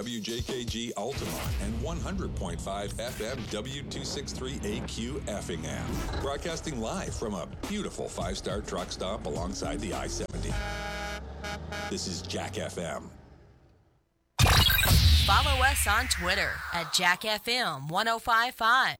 WJKG Altamont and 100.5 FM W263AQ Effingham. Broadcasting live from a beautiful five-star truck stop alongside the I-70. This is Jack FM. Follow us on Twitter at JackFM1055.